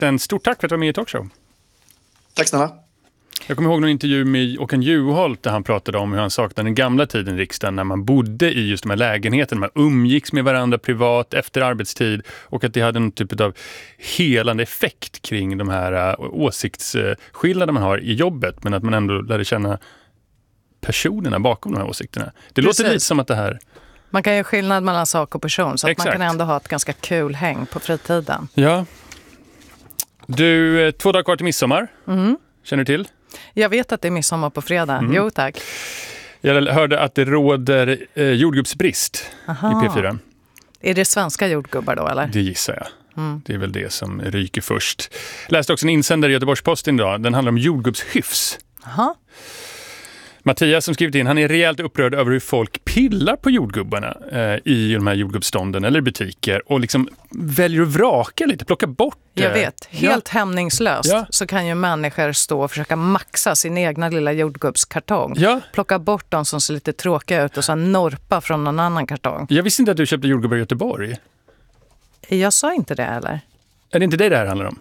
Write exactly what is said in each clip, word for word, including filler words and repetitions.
Chatten, stort tack för att du var med i Talkshow. Tack snälla. Jag kommer ihåg någon intervju med Håkan Juholt där han pratade om hur han saknade den gamla tiden i riksdagen när man bodde i just de här lägenheterna. Man umgicks med varandra privat efter arbetstid och att det hade någon typ av helande effekt kring de här åsiktsskillnader man har i jobbet, men att man ändå lärde känna personerna bakom de här åsikterna. Det Precis. Låter lite som att det här... Man kan ju skillnad mellan sak och person så att man kan ändå ha ett ganska kul häng på fritiden. Ja. Du, två dagar kvar till midsommar. Mm. Känner du till? Jag vet att det är midsommar på fredag. Mm. Jo, tack. Jag hörde att det råder eh, jordgubbsbrist Aha. i P fyra. Är det svenska jordgubbar då, eller? Det gissar jag. Mm. Det är väl det som ryker först. Jag läste också en insändare i Göteborgs-Posten idag. Den handlar om jordgubbshyfs. Aha. Mattias som skrivit in, han är rejält upprörd över hur folk pillar på jordgubbarna eh, i de här jordgubbsstånden eller butiker och liksom väljer att vraka lite, plocka bort det. Jag vet, helt ja. hämningslöst ja. så kan ju människor stå och försöka maxa sin egna lilla jordgubbskartong. Ja. Plocka bort de som ser lite tråkiga ut och sen norpa från någon annan kartong. Jag visste inte att du köpte jordgubbar i Göteborg. Jag sa inte det, eller? Är det inte det det här handlar om?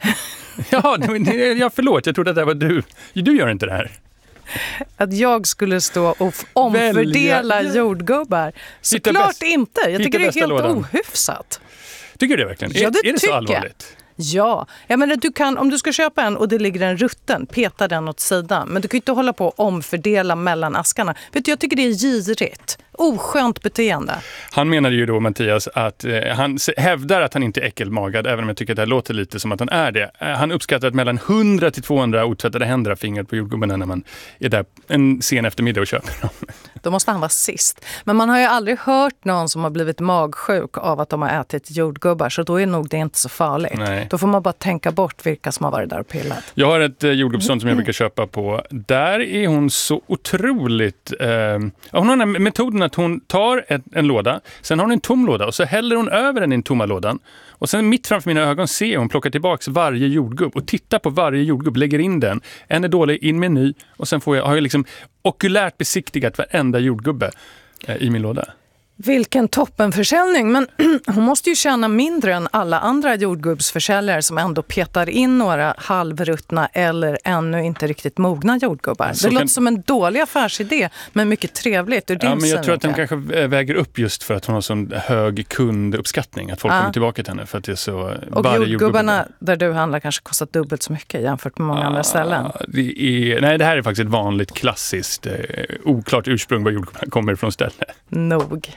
ja, ja, förlåt, jag trodde att det var du. Du gör inte det här. Att jag skulle stå och omfördela Välja. jordgubbar. Såklart bäst, inte. Jag tycker det är helt lådan. ohyfsat. Tycker du det verkligen? Ja, det är, är det tycker. så allvarligt? Ja, jag menar, du kan, om du ska köpa en och det ligger en rutten, peta den åt sidan. Men du kan inte hålla på och omfördela mellan askarna. Vet du, jag tycker det är girigt. Oskönt beteende. Han menade ju då, Mattias, att eh, han hävdar att han inte är äckelmagad, även om jag tycker att det här låter lite som att han är det. Eh, han uppskattar att mellan hundra till tvåhundra otvättade händer har fingrat på jordgubbarna när man är där en sen eftermiddag och köper dem. Då måste han vara sist. Men man har ju aldrig hört någon som har blivit magsjuk av att de har ätit jordgubbar, så då är nog det inte så farligt. Nej. Då får man bara tänka bort vilka som har varit där och pillat. Jag har ett eh, jordgubbsstånd som jag brukar köpa på. Där är hon så otroligt... Eh, hon har den här metoden att hon tar en, en låda, sen har hon en tom låda och så häller hon över den i den tomma lådan. Och sen mitt framför mina ögon ser hon plocka tillbaka varje jordgubb och tittar på varje jordgubb, lägger in den. En är dålig, in med en ny. Och sen får jag, har jag liksom okulärt besiktigat varenda jordgubbe eh, i min låda. Vilken toppenförsäljning, men hon måste ju tjäna mindre än alla andra jordgubbsförsäljare som ändå petar in några halvruttna eller ännu inte riktigt mogna jordgubbar. Så det kan... låter som en dålig affärsidé, men mycket trevligt. Ur din ja, men jag tror att den kanske väger upp just för att hon har sån hög kunduppskattning, att folk ja. kommer tillbaka till henne för att det är så... Och jordgubbarna jordgubbar... där du handlar kanske kostar dubbelt så mycket jämfört med många ah, andra ställen. Det är... Nej, det här är faktiskt ett vanligt klassiskt, eh, oklart ursprung var jordgubbarna kommer ifrån stället. Nog.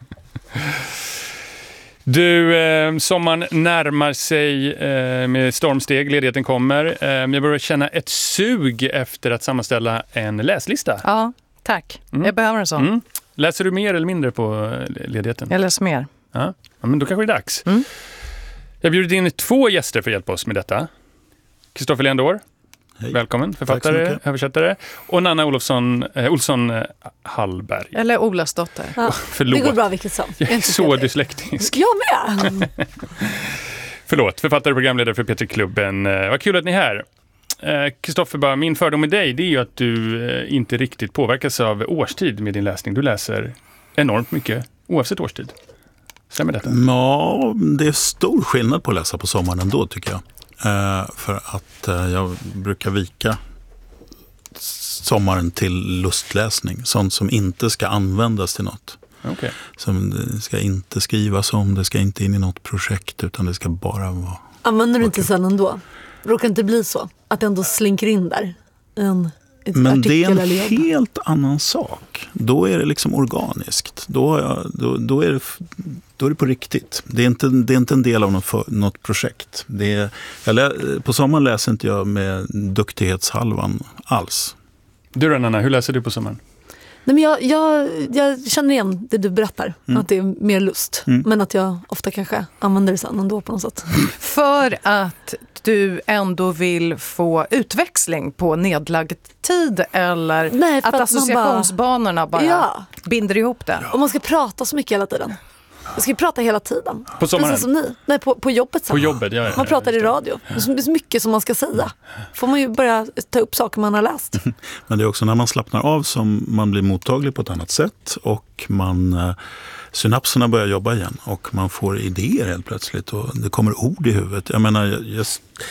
Du, eh, sommaren närmar sig eh, med stormsteg, ledigheten kommer. Eh, jag börjar känna ett sug efter att sammanställa en läslista. Ja, tack. Mm. Jag behöver en sån. Mm. Läser du mer eller mindre på ledigheten? Jag läser mer. Ja, ja men då kanske det är dags. Mm. Jag bjuder in två gäster för att hjälpa oss med detta. Kristoffer Leandor. Hej. Välkommen, författare, översättare. Och Nanna Olofsson, eh, Olsson eh, Hallberg. Eller Olas dotter. Ja, oh, förlåt. Det går bra vilket som. Jag är så dyslektisk. Jag med! Förlåt, författare och programledare för P tre-klubben. Eh, vad kul att ni är här. Kristoffer, bara min fördom med dig, det är ju att du eh, inte riktigt påverkas av årstid med din läsning. Du läser enormt mycket, oavsett årstid. Stämmer detta? Ja, det är stor skillnad på att läsa på sommaren ändå, tycker jag. Uh, för att uh, jag brukar vika sommaren till lustläsning. Sånt som inte ska användas till något. Okay. Som det ska inte skrivas om, det ska inte in i något projekt, utan det ska bara vara... Använder du inte sen ändå? Råkar inte bli så? Att det ändå slinker in där? En, Men det är en helt annan sak. Då är det liksom organiskt. Då, jag, då, då, är, det, då är det på riktigt. Det är inte, det är inte en del av något, för, något projekt. Det är, jag lä, på sommaren läser inte jag med duktighetshalvan alls. Du då, Anna, hur läser du på sommaren? Nej, men jag, jag, jag känner igen det du berättar, mm. att det är mer lust. Mm. Men att jag ofta kanske använder det sen ändå på något sätt. För att du ändå vill få utväxling på nedlagd tid, eller Nej, att, att associationsbanorna bara, bara ja. binder ihop det. Och man ska prata så mycket hela tiden. Jag ska prata hela tiden. På sommaren? Precis som ni. Nej, på, på jobbet. På jobbet ja, ja, man pratar i radio. Det är så mycket som man ska säga. Får man ju börja ta upp saker man har läst. Men det är också när man slappnar av som man blir mottaglig på ett annat sätt. Och man synapserna börjar jobba igen och man får idéer helt plötsligt och det kommer ord i huvudet. Jag menar, jag,